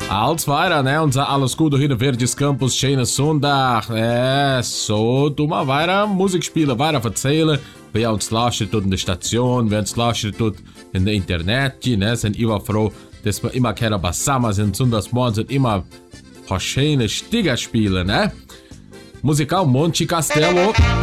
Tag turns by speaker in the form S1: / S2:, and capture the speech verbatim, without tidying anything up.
S1: Als weiter, né? Unser alles Gute hier, Verdes Campus, schönen Sonntag. É, so, tu mal weiter Musik spielen, weiter erzählen. Wer uns lastet in der Station, wer uns lastet in der Internet, ne? Sind immer froh, dass wir immer keine Basama sind. Sonntagsmorgen sind immer ein paar schöne Sticker spielen, ne? Musical Monte Castelo.